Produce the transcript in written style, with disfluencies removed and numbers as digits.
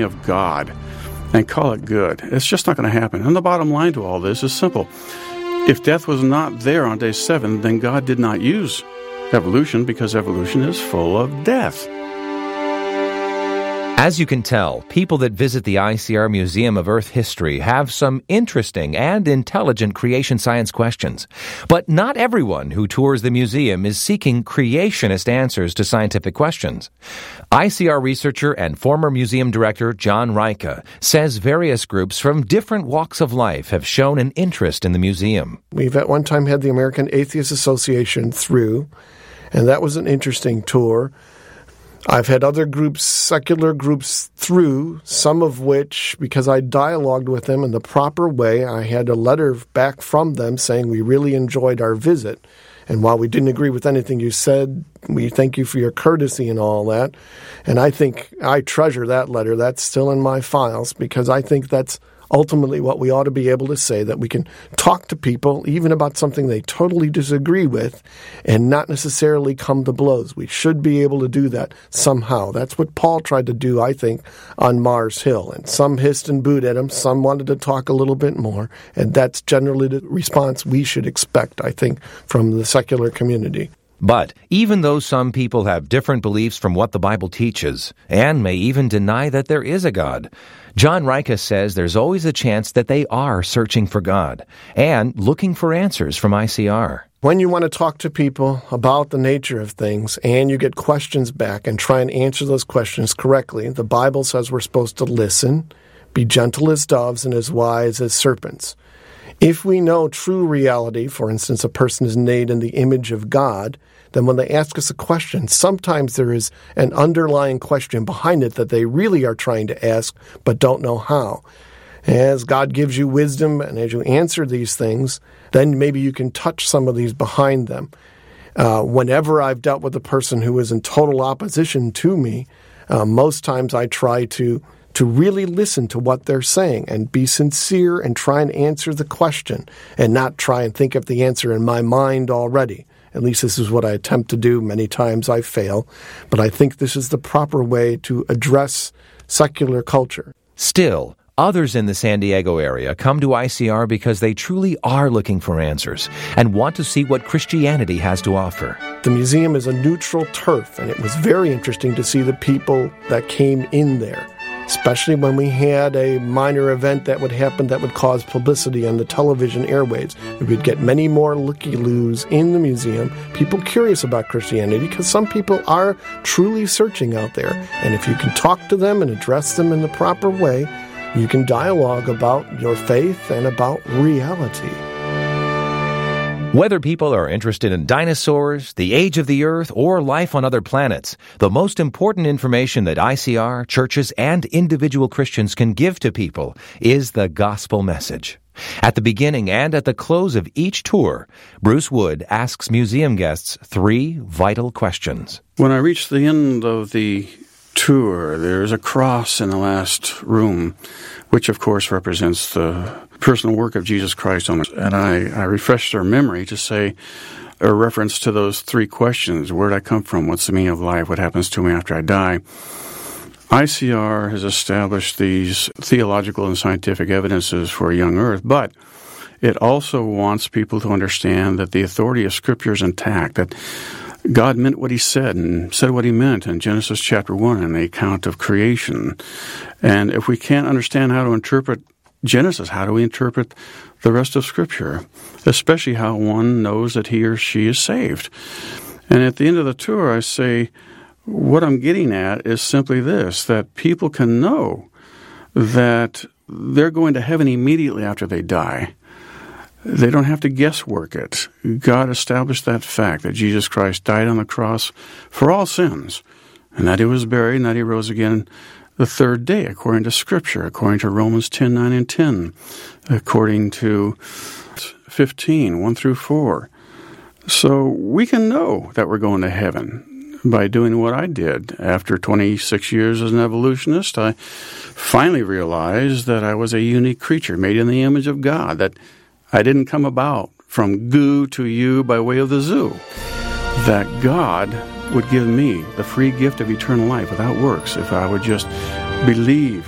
of God and call it good. It's just not going to happen. And the bottom line to all this is simple. If death was not there on day 7, then God did not use evolution because evolution is full of death. As you can tell, people that visit the ICR Museum of Earth History have some interesting and intelligent creation science questions. But not everyone who tours the museum is seeking creationist answers to scientific questions. ICR researcher and former museum director John Reicha says various groups from different walks of life have shown an interest in the museum. We've at one time had the American Atheist Association through, and that was an interesting tour. I've had other groups, secular groups through, some of which, because I dialogued with them in the proper way, I had a letter back from them saying we really enjoyed our visit. And while we didn't agree with anything you said, we thank you for your courtesy and all that. And I think I treasure that letter. That's still in my files because I think that's ultimately what we ought to be able to say, that we can talk to people even about something they totally disagree with and not necessarily come to blows. We should be able to do that somehow. That's what Paul tried to do, I think, on Mars Hill. And some hissed and booed at him. Some wanted to talk a little bit more. And that's generally the response we should expect, I think, from the secular community. But even though some people have different beliefs from what the Bible teaches, and may even deny that there is a God, John Reicha says there's always a chance that they are searching for God and looking for answers from ICR. When you want to talk to people about the nature of things and you get questions back and try and answer those questions correctly, the Bible says we're supposed to listen, be gentle as doves and as wise as serpents. If we know true reality, for instance, a person is made in the image of God, then when they ask us a question, sometimes there is an underlying question behind it that they really are trying to ask but don't know how. As God gives you wisdom and as you answer these things, then maybe you can touch some of these behind them. Whenever I've dealt with a person who is in total opposition to me, most times I try to really listen to what they're saying and be sincere and try and answer the question and not try and think of the answer in my mind already. At least this is what I attempt to do. Many times I fail. But I think this is the proper way to address secular culture. Still, others in the San Diego area come to ICR because they truly are looking for answers and want to see what Christianity has to offer. The museum is a neutral turf, and it was very interesting to see the people that came in there, especially when we had a minor event that would happen that would cause publicity on the television airwaves. We would get many more looky-loos in the museum, people curious about Christianity, because some people are truly searching out there. And if you can talk to them and address them in the proper way, you can dialogue about your faith and about reality. Whether people are interested in dinosaurs, the age of the earth, or life on other planets, the most important information that ICR, churches, and individual Christians can give to people is the gospel message. At the beginning and at the close of each tour, Bruce Wood asks museum guests 3 vital questions. When I reach the end of the tour, there's a cross in the last room, which of course represents the personal work of Jesus Christ on it. And I refresh their memory to say a reference to those 3 questions. Where did I come from? What's the meaning of life? What happens to me after I die? ICR has established these theological and scientific evidences for a young earth, but it also wants people to understand that the authority of Scripture is intact, that God meant what He said and said what He meant in Genesis chapter 1 in the account of creation. And if we can't understand how to interpret Genesis, how do we interpret the rest of Scripture? Especially how one knows that he or she is saved. And at the end of the tour, I say, what I'm getting at is simply this, that people can know that they're going to heaven immediately after they die. They don't have to guesswork it. God established that fact, that Jesus Christ died on the cross for all sins, and that He was buried, and that He rose again the 3rd day, according to Scripture, according to Romans 10, 9, and 10, according to 15, 1 through 4. So we can know that we're going to heaven by doing what I did. After 26 years as an evolutionist, I finally realized that I was a unique creature made in the image of God, that I didn't come about from goo to you by way of the zoo, that God would give me the free gift of eternal life without works if I would just believe